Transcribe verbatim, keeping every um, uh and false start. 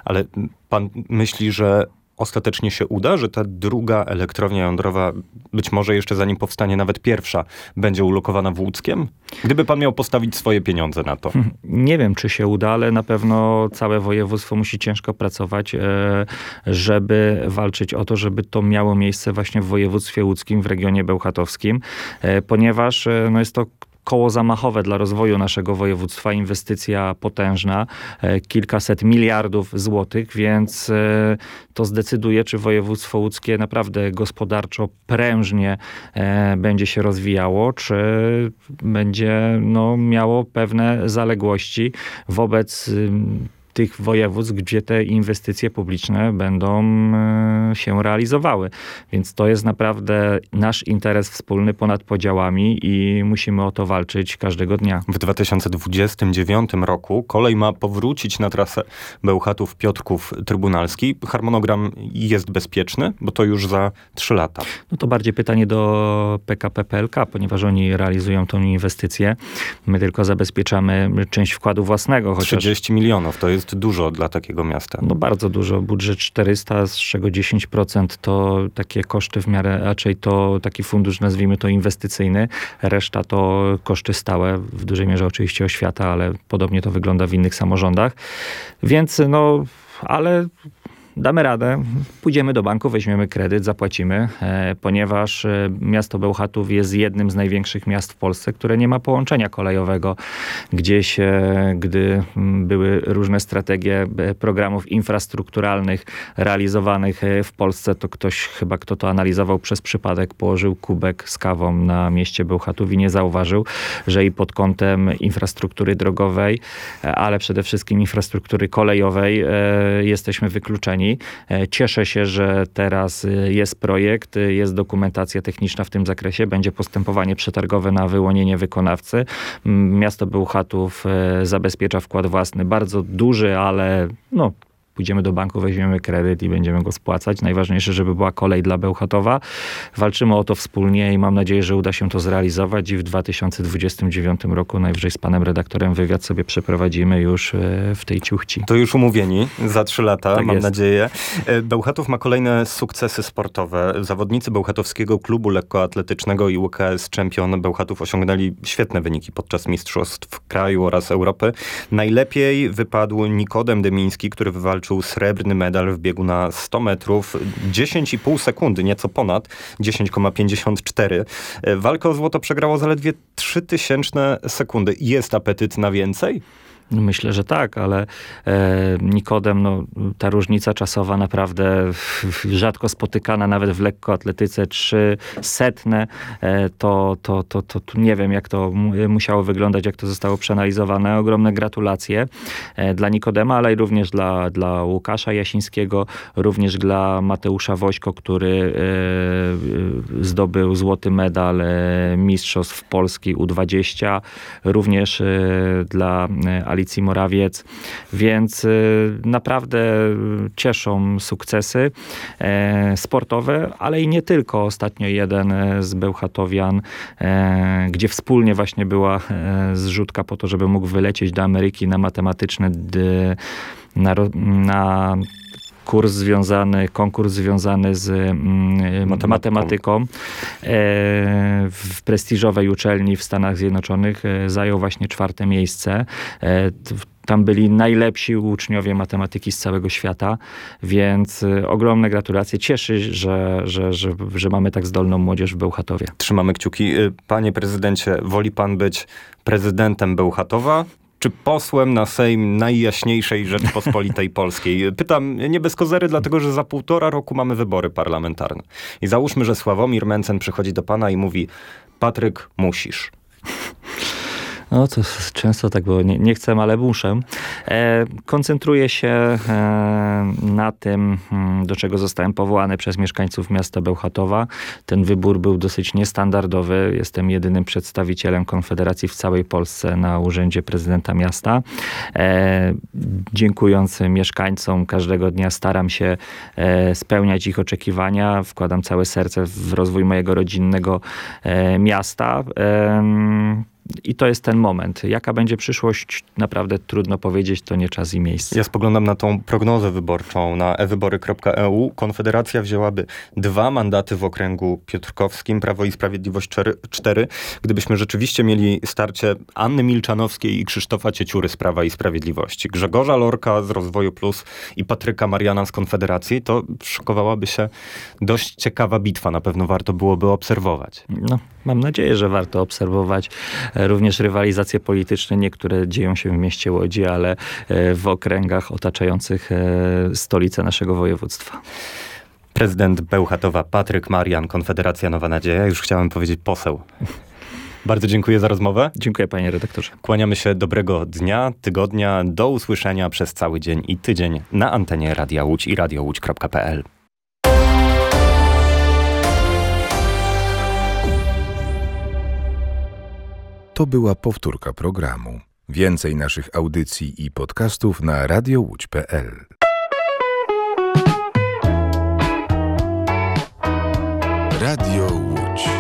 Ale pan myśli, że ostatecznie się uda, że ta druga elektrownia jądrowa, być może jeszcze zanim powstanie nawet pierwsza, będzie ulokowana w Łódzkiem? Gdyby pan miał postawić swoje pieniądze na to. Nie wiem, czy się uda, ale na pewno całe województwo musi ciężko pracować, żeby walczyć o to, żeby to miało miejsce właśnie w województwie łódzkim, w regionie bełchatowskim, ponieważ no jest to koło zamachowe dla rozwoju naszego województwa, inwestycja potężna, kilkaset miliardów złotych, więc to zdecyduje, czy województwo łódzkie naprawdę gospodarczo prężnie będzie się rozwijało, czy będzie no, miało pewne zaległości wobec tych województw, gdzie te inwestycje publiczne będą się realizowały. Więc to jest naprawdę nasz interes wspólny ponad podziałami i musimy o to walczyć każdego dnia. W dwa tysiące dwudziestym dziewiątym roku kolej ma powrócić na trasę Bełchatów-Piotrków-Trybunalski. Harmonogram jest bezpieczny, bo to już za trzy lata. No to bardziej pytanie do P K P P L K, ponieważ oni realizują tą inwestycję. My tylko zabezpieczamy część wkładu własnego. Chociaż... trzydzieści milionów to jest dużo dla takiego miasta. No bardzo dużo. Budżet czterysta, z czego dziesięć procent to takie koszty w miarę, raczej to taki fundusz, nazwijmy to inwestycyjny. Reszta to koszty stałe, w dużej mierze oczywiście oświata, ale podobnie to wygląda w innych samorządach. Więc no, ale damy radę, pójdziemy do banku, weźmiemy kredyt, zapłacimy, e, ponieważ e, miasto Bełchatów jest jednym z największych miast w Polsce, które nie ma połączenia kolejowego. Gdzieś, e, gdy m, były różne strategie e, programów infrastrukturalnych realizowanych e, w Polsce, to ktoś chyba, kto to analizował przez przypadek, położył kubek z kawą na mieście Bełchatów i nie zauważył, że i pod kątem infrastruktury drogowej, e, ale przede wszystkim infrastruktury kolejowej e, jesteśmy wykluczeni. Cieszę się, że teraz jest projekt, jest dokumentacja techniczna w tym zakresie, będzie postępowanie przetargowe na wyłonienie wykonawcy. Miasto Bełchatów zabezpiecza wkład własny, bardzo duży, ale no, pójdziemy do banku, weźmiemy kredyt i będziemy go spłacać. Najważniejsze, żeby była kolej dla Bełchatowa. Walczymy o to wspólnie i mam nadzieję, że uda się to zrealizować i w dwa tysiące dwudziestym dziewiątym roku najwyżej z panem redaktorem wywiad sobie przeprowadzimy już w tej ciuchci. To już umówieni za trzy lata, tak mam jest. nadzieję. Bełchatów ma kolejne sukcesy sportowe. Zawodnicy Bełchatowskiego Klubu Lekkoatletycznego i U K S Champion Bełchatów osiągnęli świetne wyniki podczas mistrzostw kraju oraz Europy. Najlepiej wypadł Nikodem Dymiński, który wywalczył srebrny medal w biegu na sto metrów. dziesięć i pół sekundy, nieco ponad. dziesięć przecinek pięćdziesiąt cztery. Walkę o złoto przegrało zaledwie trzy tysięczne sekundy. Jest apetyt na więcej? Myślę, że tak, ale e, Nikodem, no, ta różnica czasowa naprawdę rzadko spotykana, nawet w lekkoatletyce trzysetne, e, to, to, to, to, to nie wiem, jak to musiało wyglądać, jak to zostało przeanalizowane. Ogromne gratulacje e, dla Nikodema, ale również dla, dla Łukasza Jasińskiego, również dla Mateusza Wośko, który e, zdobył złoty medal e, Mistrzostw Polski U dwadzieścia, również e, dla Alicji Morawiec, więc y, naprawdę cieszą sukcesy e, sportowe, ale i nie tylko. Ostatnio jeden z bełchatowian, e, gdzie wspólnie właśnie była e, zrzutka po to, żeby mógł wylecieć do Ameryki na matematyczne d, na, na kurs związany, konkurs związany z mm, matematyką, matematyką e, w prestiżowej uczelni w Stanach Zjednoczonych e, zajął właśnie czwarte miejsce. E, t, Tam byli najlepsi uczniowie matematyki z całego świata, więc y, ogromne gratulacje. Cieszy, że, że, że, że mamy tak zdolną młodzież w Bełchatowie. Trzymamy kciuki. Panie prezydencie, woli pan być prezydentem Bełchatowa czy posłem na Sejm Najjaśniejszej Rzeczpospolitej Polskiej? Pytam nie bez kozery, dlatego że za półtora roku mamy wybory parlamentarne. I załóżmy, że Sławomir Mencen przychodzi do pana i mówi: Patryk, musisz. No to często tak było. Nie, nie chcę, ale muszę. E, koncentruję się e, na tym, do czego zostałem powołany przez mieszkańców miasta Bełchatowa. Ten wybór był dosyć niestandardowy. Jestem jedynym przedstawicielem Konfederacji w całej Polsce na urzędzie prezydenta miasta. E, dziękując mieszkańcom, każdego dnia staram się e, spełniać ich oczekiwania. Wkładam całe serce w rozwój mojego rodzinnego e, miasta. E, I to jest ten moment. Jaka będzie przyszłość, naprawdę trudno powiedzieć, to nie czas i miejsce. Ja spoglądam na tą prognozę wyborczą na e wybory kropka e u. Konfederacja wzięłaby dwa mandaty w okręgu piotrkowskim, Prawo i Sprawiedliwość cztery, cztery. Gdybyśmy rzeczywiście mieli starcie Anny Milczanowskiej i Krzysztofa Cieciury z Prawa i Sprawiedliwości, Grzegorza Lorka z Rozwoju Plus i Patryka Mariana z Konfederacji, to szykowałaby się dość ciekawa bitwa. Na pewno warto byłoby obserwować. No, mam nadzieję, że warto obserwować również rywalizacje polityczne. Niektóre dzieją się w mieście Łodzi, ale w okręgach otaczających stolicę naszego województwa. Prezydent Bełchatowa Patryk Marian, Konfederacja Nowa Nadzieja. Już chciałem powiedzieć poseł. Bardzo dziękuję za rozmowę. Dziękuję, panie redaktorze. Kłaniamy się, dobrego dnia, tygodnia. Do usłyszenia przez cały dzień i tydzień na antenie Radia Łódź i radio łódź kropka pe el. To była powtórka programu. Więcej naszych audycji i podcastów na radio łódź kropka pe el. Radio Łódź.